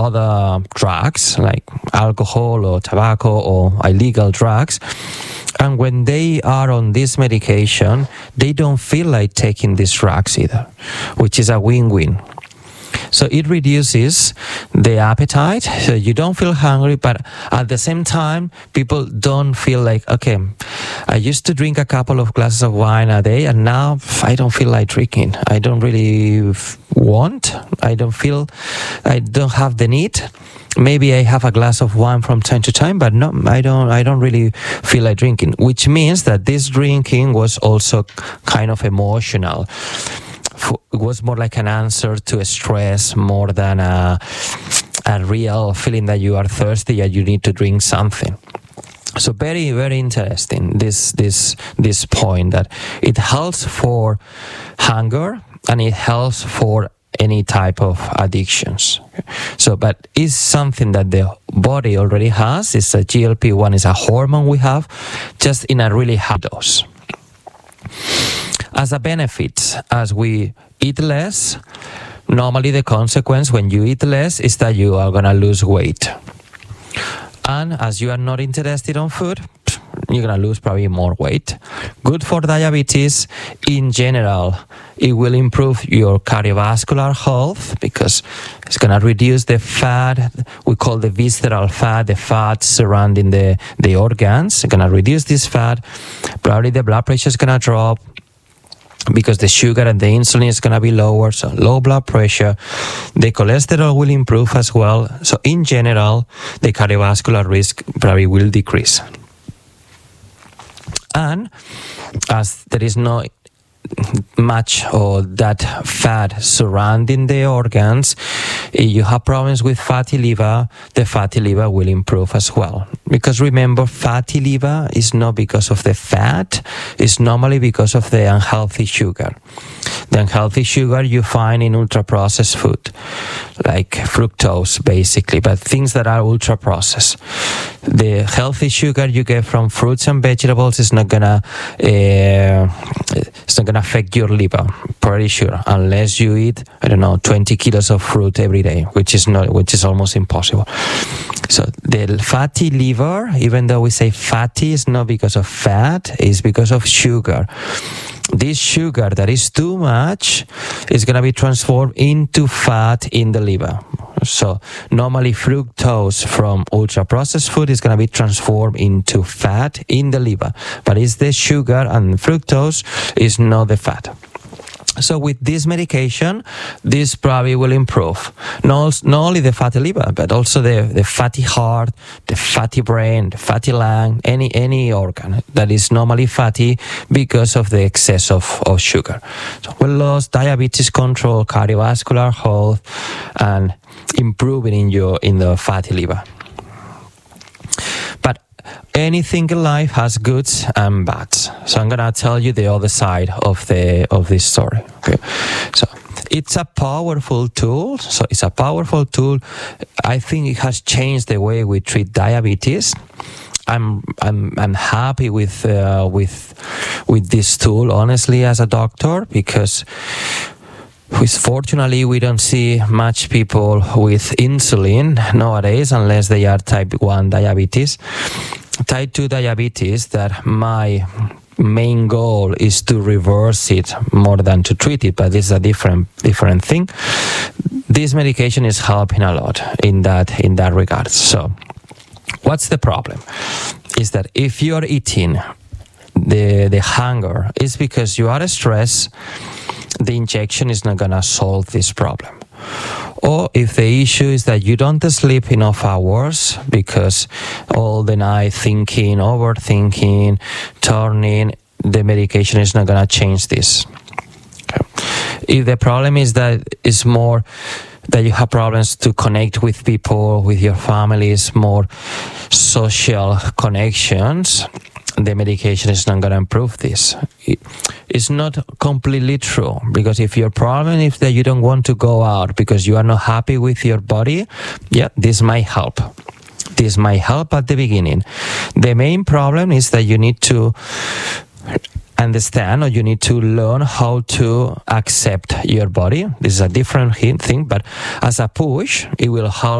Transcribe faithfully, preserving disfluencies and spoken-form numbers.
other drugs like alcohol or tobacco or illegal drugs. And when they are on this medication, they don't feel like taking these drugs either, which is a win-win. So it reduces the appetite, so you don't feel hungry, but at the same time, people don't feel like, okay, I used to drink a couple of glasses of wine a day, and now I don't feel like drinking. I don't really want, I don't feel, I don't have the need. Maybe I have a glass of wine from time to time, but no, I don't, I don't really feel like drinking, which means that this drinking was also kind of emotional. It was more like an answer to a stress more than a, a real feeling that you are thirsty and you need to drink something. So very, very interesting, this this this point that it helps for hunger and it helps for any type of addictions. So, but it's something that the body already has. It's a G L P one, is a hormone we have, just in a really high dose. As a benefit, as we eat less, normally the consequence when you eat less is that you are going to lose weight. And as you are not interested in food, you're going to lose probably more weight. Good for diabetes. In general, it will improve your cardiovascular health because it's going to reduce the fat. We call the visceral fat, the fat surrounding the, the organs. It's going to reduce this fat. Probably the blood pressure is going to drop, because the sugar and the insulin is going to be lower, so low blood pressure. The cholesterol will improve as well. So in general, the cardiovascular risk probably will decrease. And as there is no much or that fat surrounding the organs, if you have problems with fatty liver, the fatty liver will improve as well. Because remember, fatty liver is not because of the fat, it's normally because of the unhealthy sugar. The unhealthy sugar you find in ultra-processed food, like fructose basically, but things that are ultra-processed. The healthy sugar you get from fruits and vegetables is not gonna uh, it's not gonna affect your liver, pretty sure, unless you eat, I don't know, twenty kilos of fruit every day, which is not, which is almost impossible. So the fatty liver, even though we say fatty, is not because of fat, it's because of sugar. This sugar that is too much is going to be transformed into fat in the liver. So normally fructose from ultra-processed food is going to be transformed into fat in the liver. But it's the sugar, and fructose is not the fat. So with this medication, this probably will improve. Not, not only the fatty liver, but also the, the fatty heart, the fatty brain, the fatty lung, any any organ that is normally fatty because of the excess of, of sugar. So weight loss, diabetes control, cardiovascular health, and improving in your in the fatty liver. But anything in life has goods and bads. So I'm gonna tell you the other side of the of this story. Okay, so it's a powerful tool. So it's a powerful tool. I think it has changed the way we treat diabetes. I'm I'm I'm happy with uh, with with this tool, honestly, as a doctor, because fortunately, we don't see much people with insulin nowadays unless they are type one diabetes. Type two diabetes, that my main goal is to reverse it more than to treat it, but this is a different different thing. This medication is helping a lot in that in that regard. So what's the problem? Is that if you're eating the the hunger is because you are stressed, the injection is not going to solve this problem. Or if the issue is that you don't sleep enough hours because all the night thinking, overthinking, turning, the medication is not going to change this. Okay. If the problem is that it's more that you have problems to connect with people, with your families, more social connections, the medication is not going to improve this. It's not completely true, because if your problem is that you don't want to go out because you are not happy with your body, yeah, this might help. This might help at the beginning. The main problem is that you need to understand, or you need to learn how to accept your body. This is a different thing, but as a push, it will help